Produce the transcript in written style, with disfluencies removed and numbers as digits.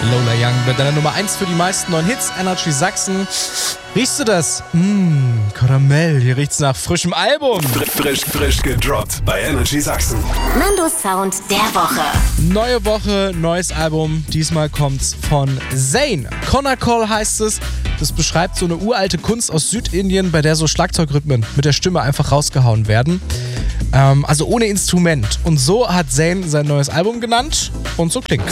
Lola Young mit deiner Nummer 1 für die meisten neuen Hits. Energy Sachsen. Riechst du das? Karamell. Hier riecht's nach frischem Album. Frisch gedroppt bei Energy Sachsen. Nandos Sound der Woche. Neue Woche, neues Album. Diesmal kommt's von Zayn. Konakol heißt es. Das beschreibt so eine uralte Kunst aus Südindien, bei der so Schlagzeugrhythmen mit der Stimme einfach rausgehauen werden. Also ohne Instrument. Und so hat Zayn sein neues Album genannt und so klingt's.